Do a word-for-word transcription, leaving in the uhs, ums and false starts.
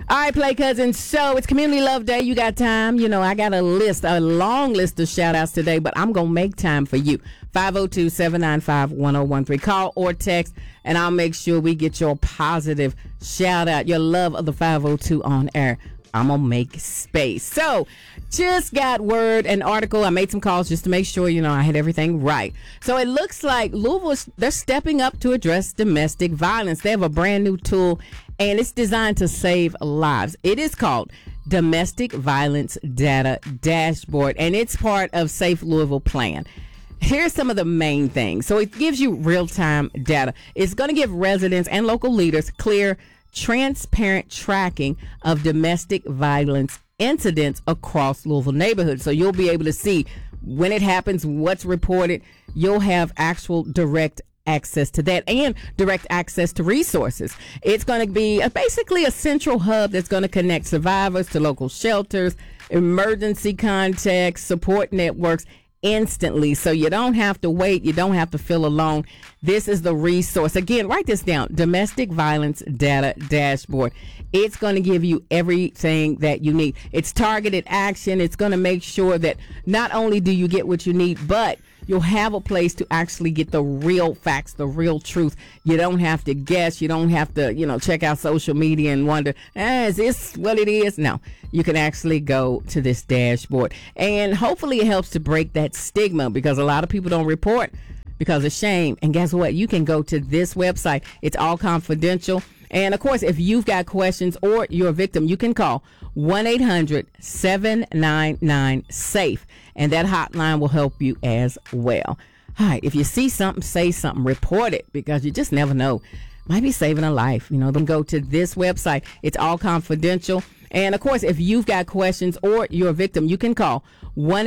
All right, Play Cousins. So it's Community Love Day. You got time? You know, I got a list, a long list of shout outs today, but I'm going to make time for you. five oh two, seven nine five, one oh one three. Call or text, and I'll make sure we get your positive shout out, your love of the five oh two on air. I'm going to make space. So, just got word, an article. I made some calls just to make sure, you know, I had everything right. So, it looks like Louisville, they're stepping up to address domestic violence. They have a brand new tool, and it's designed to save lives. It is called Domestic Violence Data Dashboard, and it's part of Safe Louisville Plan. Here's some of the main things. So, it gives you real-time data. It's going to give residents and local leaders clear, transparent tracking of domestic violence incidents across Louisville neighborhoods. So you'll be able to see when it happens, what's reported. You'll have actual direct access to that and direct access to resources. It's going to be a, basically a central hub that's going to connect survivors to local shelters, emergency contacts, support networks instantly. So you don't have to wait. You don't have to feel alone. This is the resource. Again, write this down. Domestic Violence Data Dashboard. It's going to give you everything that you need. It's targeted action. It's going to make sure that not only do you get what you need, but you'll have a place to actually get the real facts, the real truth. You don't have to guess. You don't have to, you know, check out social media and wonder, eh, is this what it is? No, you can actually go to this dashboard, and hopefully it helps to break that stigma, because a lot of people don't report because of shame. And guess what? You can go to this website. It's all confidential. And of course, if you've got questions or you're a victim, you can call one eight hundred, seven nine nine, SAFE. And that hotline will help you as well. All right. If you see something, say something, report it, because you just never know. Might be saving a life. You know, then go to this website. It's all confidential. And of course, if you've got questions or you're a victim, you can call one